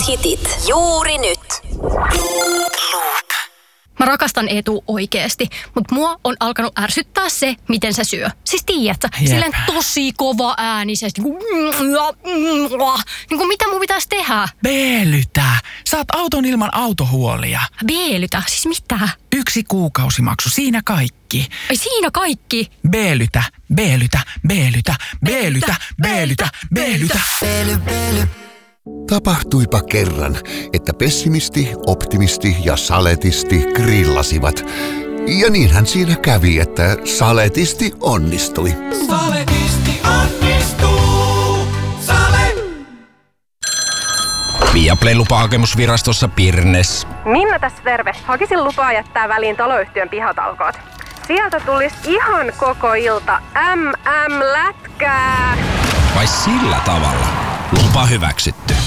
hitit juuri nyt. Mä rakastan Eetu oikeesti, mutta mua on alkanut ärsyttää se, miten se syö. Siis tiedätkö, silleen tosi kova äänisesti. Niin kuin mitä mun pitäisi tehdä? Beelytä. Saat auton ilman autohuolia. Beelytä? Siis mitä? 1 kuukausimaksu, siinä kaikki. Ai siinä kaikki? Beelytä, beelytä, beelytä, beelytä, beelytä, beelytä. Tapahtuipa kerran, että pessimisti, optimisti ja saletisti grillasivat. Ja niinhän siinä kävi, että saletisti onnistui. Saletisti onnistuu. Sale! Viaplay lupahakemusvirastossa Pirnes. Minna tässä terve. Hakisin lupaa jättää väliin taloyhtiön pihatalkoot. Sieltä tulisi ihan koko ilta lätkää. Vai sillä tavalla? Lupa hyväksytty.